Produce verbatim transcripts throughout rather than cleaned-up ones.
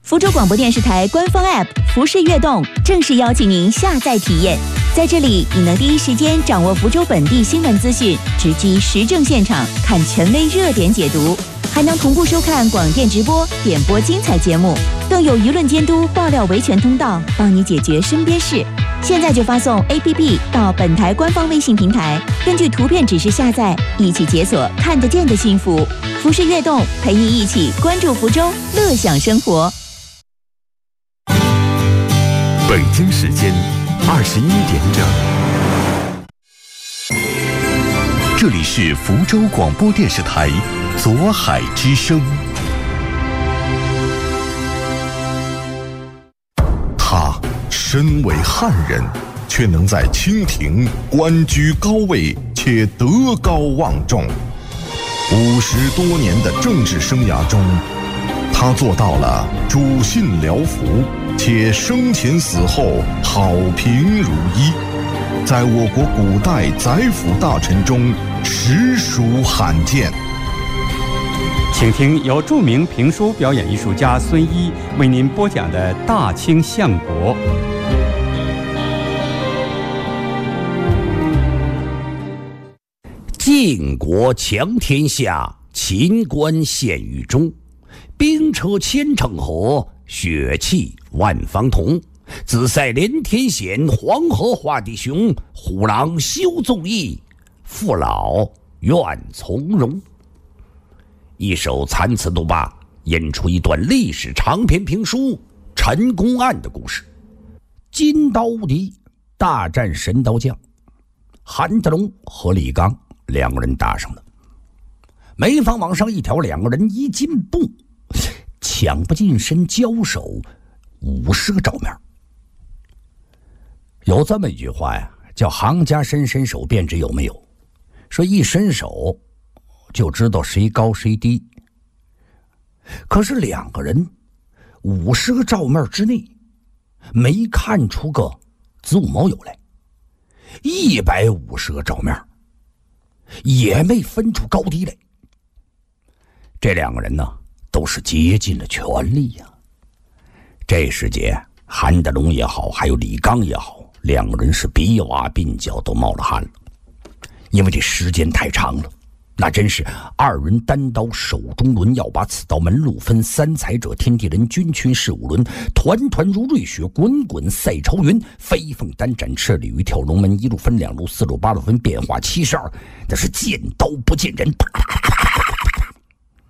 福州广播电视台官方 App 福视悦动正式邀请您下载体验。在这里，你能第一时间掌握福州本地新闻资讯，直击时政现场，看权威热点解读，还能同步收看广电直播、点播精彩节目，更有舆论监督、爆料维权通道，帮你解决身边事。现在就发送 A P P 到本台官方微信平台，根据图片指示下载，一起解锁看得见的幸福。福视悦动陪你一起关注福州，乐享生活。 北京时间二十一点整，这里是福州广播电视台左海之声。他身为汉人，却能在清廷官居高位，且德高望重。五十多年的政治生涯中，他做到了主信僚服，且生前死后好评如一，在我国古代宰辅大臣中实属罕见。 请听由著名评书表演艺术家孙一为您播讲的《大清相国》。 晋国强天下，秦关陷于中。兵车千乘河，血气万方同。紫塞连天险，黄河化地雄。虎狼休纵义，父老愿从容。一首残词都罢，引出一段历史长篇评书《陈公案》的故事。金刀无敌大战神刀将，韩德龙和李刚两个人打上了。没法往上一挑，两个人一进步，抢不近身，交手五十个照面。有这么一句话呀，叫行家伸伸手便知有没有。说一伸手就知道谁高谁低。可是两个人五十个照面之内没看出个子午卯酉来，一百五十个照面也没分出高低来。这两个人呢，都是竭尽了全力呀。这时节，韩德龙也好，还有李刚也好，两个人是鼻洼鬓角都冒了汗了，因为这时间太长了。那真是二人单刀手中轮，要把此刀门路分。三才者天地人，君群是五轮。团团如瑞雪，滚滚赛朝云。飞凤单展翅，鲤鱼跳龙门。一路分两路，四路八路分，变化七十二。那是见刀不见人。啪啪啪啪啪啪啪。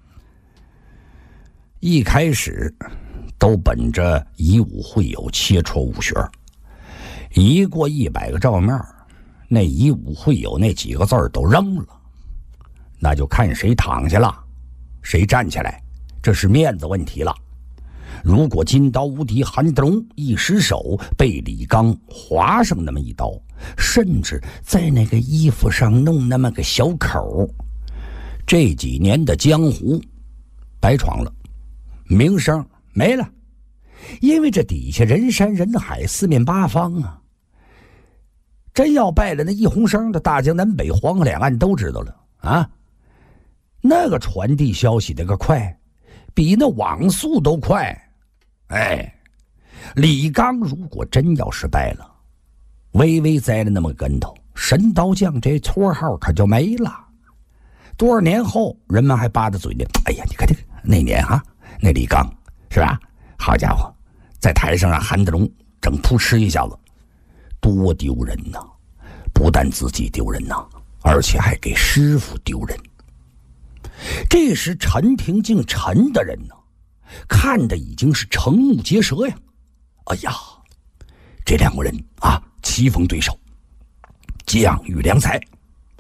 一开始都本着以武会友，切磋武学。一过一百个照面，那以武会友那几个字儿都扔了。那就看谁躺下了，谁站起来，这是面子问题了。如果金刀无敌韩德龙一失手，被李刚划上那么一刀，甚至在那个衣服上弄那么个小口，这几年的江湖白闯了，名声没了。因为这底下人山人海，四面八方啊，真要败了，那一洪声的大江南北、黄河两岸都知道了啊。那个传递消息那个快，比那网速都快。哎，李刚如果真要是败了，微微栽了那么个跟头，神刀将这绰号可就没了。多少年后，人们还扒着嘴呢，哎呀，你看这个那年啊，那李刚是吧？好家伙，在台上让韩德龙整扑哧一下子，多丢人呐！不但自己丢人呐，而且还给师傅丢人。这时陈廷敬陈的人呢，看的已经是瞠目结舌呀。哎呀，这两个人啊，棋逢对手，将遇良才。